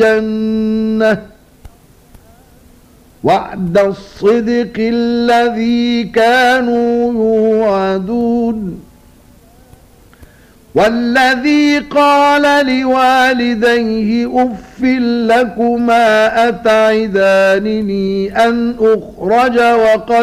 الجنة وعد الصدق الذي كانوا يوعدون والذي قال لوالديه أف لكما أتعدانني أن أخرج وقد